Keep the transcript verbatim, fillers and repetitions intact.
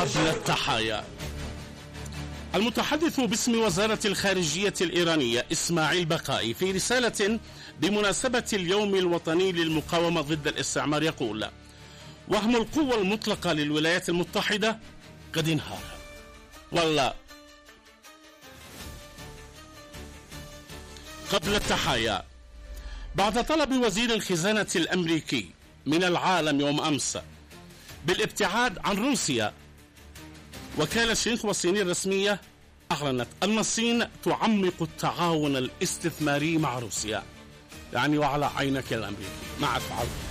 قبل التحايا. المتحدث باسم وزارة الخارجية الإيرانية إسماعيل بقائي في رسالة بمناسبة اليوم الوطني للمقاومة ضد الاستعمار يقول: وهم القوة المطلقة للولايات المتحدة قد انهار. والله قبل التحايا. بعد طلب وزير الخزانة الأمريكي من العالم يوم أمس بالابتعاد عن روسيا، وكالة شينخوا الصينية الرسمية أعلنت أن الصين تعمق التعاون الاستثماري مع روسيا. يعني وعلى عينك الأمريكي ما عاد فعل